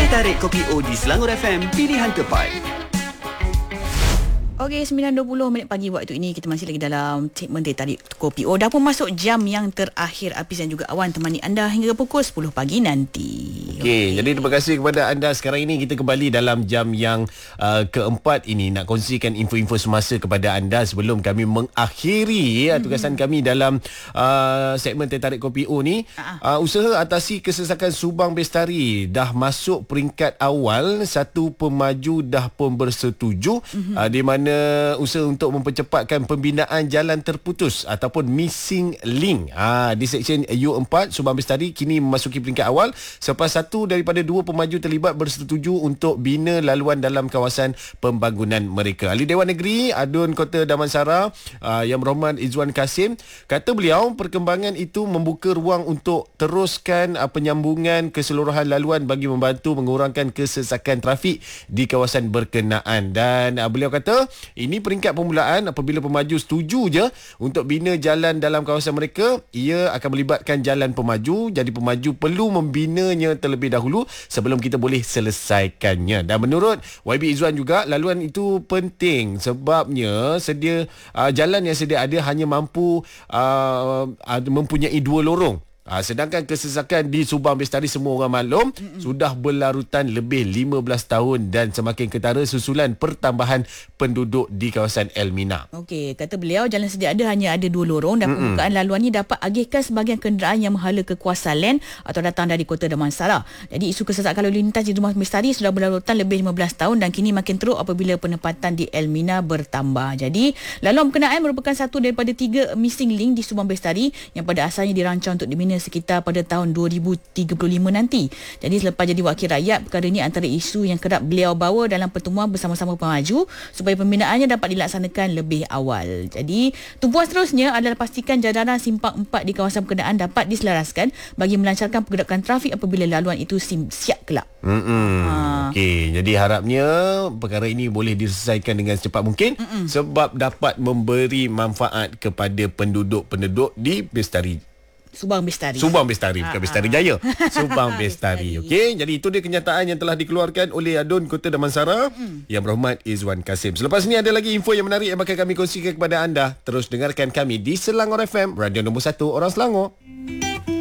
Teh tarik kopi O di Selangor FM, pilihan tepat. Okey, 9.20 pagi waktu ini kita masih lagi dalam segmen Teh Tarik Kopi O. Dah pun masuk jam yang terakhir. Hafiz dan juga Awan temani anda hingga pukul 10 pagi nanti. Okey, jadi terima kasih kepada anda. Sekarang ini kita kembali dalam jam yang keempat ini nak kongsikan info-info semasa kepada anda sebelum kami mengakhiri tugasan kami dalam segmen Teh Tarik Kopi O ni. Usaha atasi kesesakan Subang Bestari dah masuk peringkat awal. Satu pemaju dah pun bersetuju di mana usaha untuk mempercepatkan pembinaan jalan terputus ataupun missing link di seksyen U4 Subang Bestari kini memasuki peringkat awal selepas satu daripada dua pemaju terlibat bersetuju untuk bina laluan dalam kawasan pembangunan mereka. Ahli Dewan Negeri Adun Kota Damansara Yang Berhormat Izwan Kasim kata beliau perkembangan itu membuka ruang untuk teruskan penyambungan keseluruhan laluan bagi membantu mengurangkan kesesakan trafik di kawasan berkenaan. Dan beliau kata ini peringkat permulaan. Apabila pemaju setuju je untuk bina jalan dalam kawasan mereka, ia akan melibatkan jalan pemaju. Jadi pemaju perlu membinanya terlebih dahulu sebelum kita boleh selesaikannya. Dan menurut YB Izwan juga, laluan itu penting sebabnya jalan yang sedia ada hanya mampu mempunyai dua lorong. Sedangkan kesesakan di Subang Bestari semua orang maklum sudah berlarutan lebih 15 tahun dan semakin ketara susulan pertambahan penduduk di kawasan Elmina. Okey, kata beliau jalan sedia ada hanya ada dua lorong dan pembukaan laluan ini dapat agihkan sebahagian kenderaan yang menghala ke Kuala Land atau datang dari Kota Damansara. Jadi isu kesesakan lalu lintas di Subang Bestari sudah berlarutan lebih 15 tahun dan kini makin teruk apabila penempatan di Elmina bertambah. Jadi laluan berkenaan merupakan satu daripada 3 missing link di Subang Bestari yang pada asalnya dirancang untuk dibina sekitar pada tahun 2035 nanti. Jadi selepas jadi wakil rakyat, perkara ini antara isu yang kerap beliau bawa dalam pertemuan bersama-sama pemaju supaya pembinaannya dapat dilaksanakan lebih awal. Jadi tumpuan seterusnya adalah pastikan jajaran simpang 4 di kawasan berkenaan dapat diselaraskan bagi melancarkan pergerakan trafik apabila laluan itu siap kelak. Okey, jadi harapnya perkara ini boleh diselesaikan dengan secepat mungkin sebab dapat memberi manfaat kepada penduduk-penduduk di Bestari. Subang Bestari. Bukan Bestari Jaya. Subang Bestari. Okey, jadi itu dia kenyataan yang telah dikeluarkan oleh Adun Kota Damansara Yang Berhormat Izwan Kasim. Selepas ini ada lagi info yang menarik yang bakal kami kongsikan kepada anda. Terus dengarkan kami di Selangor FM, radio nombor 1 orang Selangor.